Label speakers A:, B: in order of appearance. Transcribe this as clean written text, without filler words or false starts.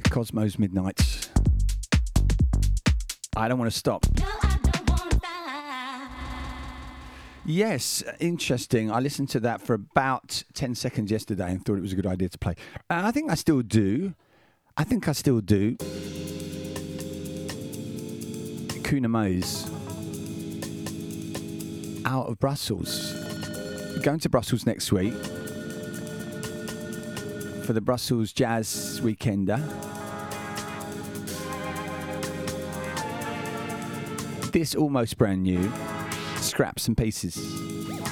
A: Cosmos Midnights. I don't want to stop. Yes, interesting. I listened to that for about 10 seconds yesterday and thought it was a good idea to play. And I think I still do. Kuna Mose. Out of Brussels. Going to Brussels next week for the Brussels Jazz Weekender. This almost brand new, Scraps and Pieces.